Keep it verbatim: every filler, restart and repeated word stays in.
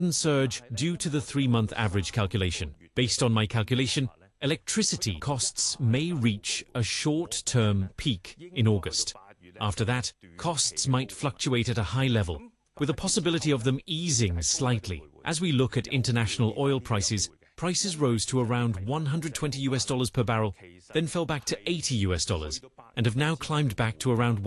surge due to the three-month average calculation. Based on my calculation, electricity costs may reach a short-term peak in August. After that, costs might fluctuate at a high level, with a possibility of them easing slightly. As we look at international oil prices, prices rose to around one hundred twenty U S dollars per barrel, then fell back to eighty U S dollars, and have now climbed back to around